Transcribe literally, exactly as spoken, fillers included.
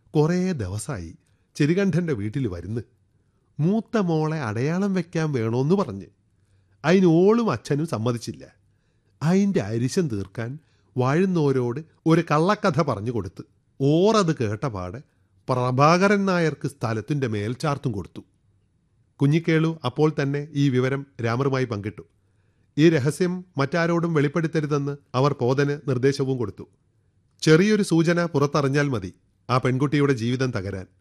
കുറേ ദിവസമായി ചെരുകണ്ഠൻ്റെ വീട്ടിൽ വരുന്ന്. മൂത്ത മോളെ അടയാളം വെക്കാൻ വേണോന്ന് പറഞ്ഞ്. അതിന് ഓളും അച്ഛനും സമ്മതിച്ചില്ല. അതിൻ്റെ അരിശം തീർക്കാൻ വാഴുന്നോരോട് ഒരു കള്ളക്കഥ പറഞ്ഞു കൊടുത്ത് ഓറത് കേട്ടപാടെ പ്രഭാകരൻ നായർക്ക് സ്ഥലത്തിൻ്റെ മേൽച്ചാർത്തും കൊടുത്തു. കുഞ്ഞിക്കേളു അപ്പോൾ തന്നെ ഈ വിവരം രാമറുമായി പങ്കിട്ടു. ഈ രഹസ്യം മറ്റാരോടും വെളിപ്പെടുത്തരുതെന്ന് അവർ പോതന് നിർദ്ദേശവും കൊടുത്തു. ചെറിയൊരു സൂചന പുറത്തറിഞ്ഞാൽ മതി ആ പെൺകുട്ടിയുടെ ജീവിതം തകരാൻ.